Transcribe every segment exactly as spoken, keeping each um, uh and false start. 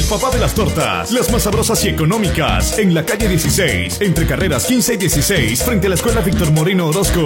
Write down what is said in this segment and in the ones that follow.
papá de las tortas, las más sabrosas y económicas, en la calle dieciséis, entre carreras quince y dieciséis, frente a la escuela Víctor Moreno Orozco.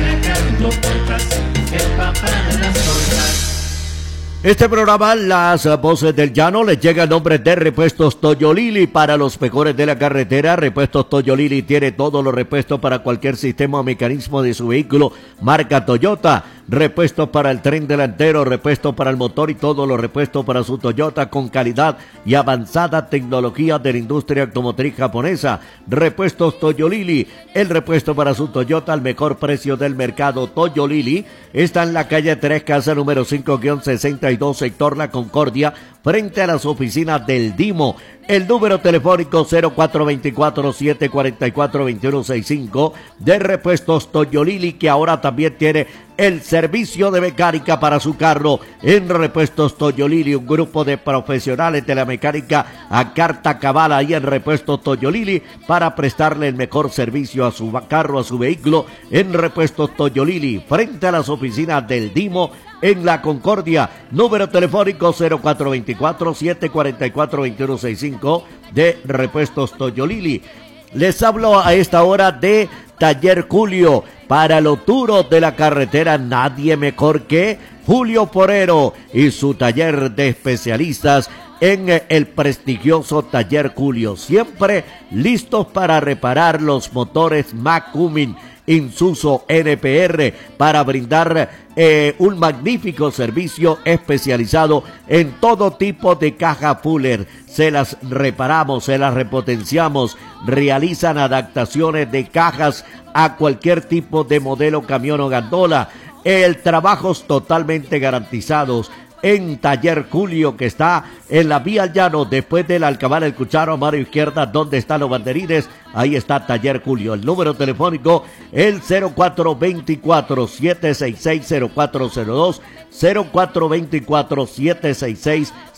Este programa, Las Voces del Llano, les llega en nombre de Repuestos Toyolili para los mejores de la carretera. Repuestos Toyolili tiene todos los repuestos para cualquier sistema o mecanismo de su vehículo, marca Toyota. Repuestos para el tren delantero, repuestos para el motor y todos los repuestos para su Toyota con calidad y avanzada tecnología de la industria automotriz japonesa. Repuestos Toyolili, el repuesto para su Toyota al mejor precio del mercado. Toyolili está en la calle Tres Casas número cinco sesenta y dos, sector La Concordia, frente a las oficinas del Dimo. El número telefónico cero cuatro dos cuatro, siete cuatro cuatro, dos uno seis cinco de Repuestos Toyolili, que ahora también tiene el servicio de mecánica para su carro. En Repuestos Toyolili, un grupo de profesionales de la mecánica a carta cabal ahí en Repuestos Toyolili para prestarle el mejor servicio a su carro, a su vehículo. En Repuestos Toyolili, frente a las oficinas del Dimo, en La Concordia. Número telefónico cero cuatro dos cuatro, siete cuatro cuatro, dos uno seis cinco de Repuestos Toyolili. Les hablo a esta hora de Taller Julio. Para lo duro de la carretera, nadie mejor que Julio Porero y su taller de especialistas en el prestigioso Taller Julio. Siempre listos para reparar los motores Macumin, Insuso, N P R, para brindar eh, un magnífico servicio especializado en todo tipo de caja Fuller. Se las reparamos, se las repotenciamos, realizan adaptaciones de cajas a cualquier tipo de modelo, camión o gandola. El trabajo es totalmente garantizados en Taller Julio, que está en la vía al llano, después del Alcabal El Cucharo, a mano izquierda, donde están los banderines. Ahí está Taller Julio. El número telefónico, el cero cuatro dos cuatro, siete seis seis, cero cuatro cero dos, cero cuatro dos cuatro, siete seis seis,